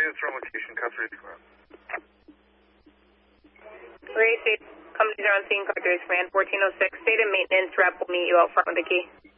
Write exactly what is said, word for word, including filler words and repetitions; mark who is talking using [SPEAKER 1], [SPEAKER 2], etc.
[SPEAKER 1] units are on location, cut three command.
[SPEAKER 2] Three, state, companies are on scene, car three command, fourteen oh six, state and maintenance rep will meet you out front with the key.